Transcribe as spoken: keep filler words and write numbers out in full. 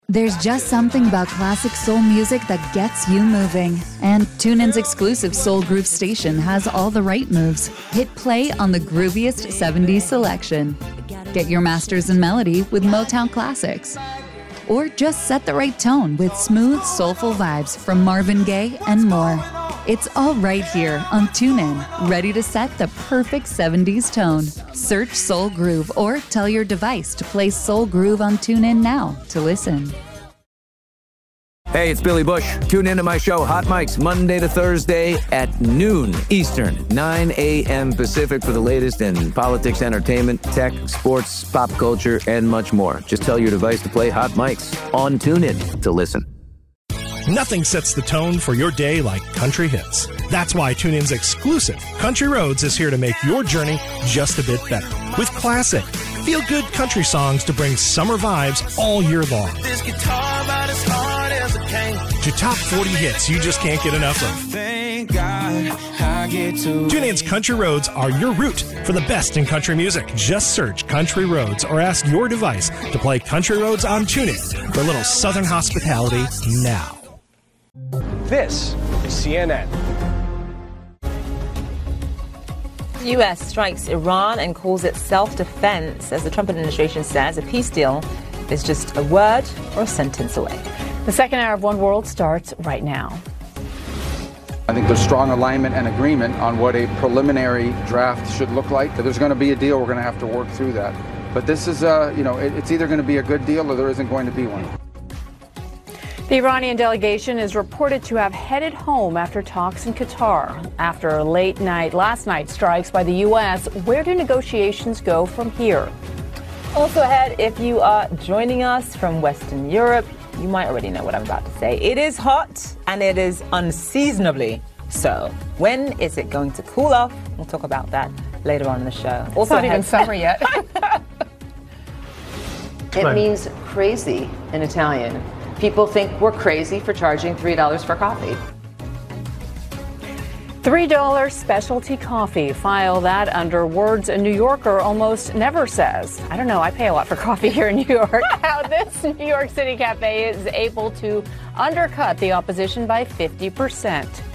There's just something about classic soul music that gets you moving. And TuneIn's exclusive Soul Groove station has all the right moves. Hit play on the grooviest seventies selection. Get your masters in melody with Motown classics. Or just set the right tone with smooth, soulful vibes from Marvin Gaye and more. It's all right here on TuneIn, ready to set the perfect seventies tone. Search Soul Groove or tell your device to play Soul Groove on TuneIn now to listen. Hey, it's Billy Bush. Tune in to my show, Hot Mics, Monday to Thursday at noon Eastern, nine a.m. Pacific for the latest in politics, entertainment, tech, sports, pop culture, and much more. Just tell your device to play Hot Mics on TuneIn to listen. Nothing sets the tone for your day like country hits. That's why TuneIn's exclusive Country Roads is here to make your journey just a bit better. With classic, feel-good country songs to bring summer vibes all year long. This guitar about as hard as it came. To top forty hits you just can't get enough of. Thank God I get to TuneIn's Country Roads are your route for the best in country music. Just search Country Roads or ask your device to play Country Roads on TuneIn for a little Southern hospitality now. This is C N N. The U S strikes Iran and calls it self-defense. As the Trump administration says, a peace deal is just a word or a sentence away. The second hour of One World starts right now. I think there's strong alignment and agreement on what a preliminary draft should look like. If there's going to be a deal, we're going to have to work through that. But this is, uh, you know, it, it's either going to be a good deal or there isn't going to be one. The Iranian delegation is reported to have headed home after talks in Qatar. After late night, last night strikes by the U S, where do negotiations go from here? Also ahead, if you are joining us from Western Europe, you might already know what I'm about to say. It is hot and it is unseasonably so. When is it going to cool off? We'll talk about that later on in the show. Also, it's not ahead. Even summer yet. It means crazy in Italian. People think we're crazy for charging three dollars for coffee. three dollars specialty coffee. File that under words a New Yorker almost never says. I don't know, I pay a lot for coffee here in New York. How this New York City cafe is able to undercut the opposition by fifty percent.